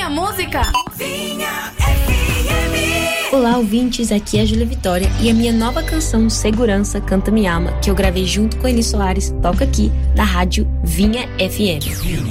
minha música. Vinha FM. Olá, ouvintes, aqui é a Júlia Vitória e a minha nova canção Segurança Canta Me Ama, que eu gravei junto com Eli Soares, toca aqui na rádio Vinha FM.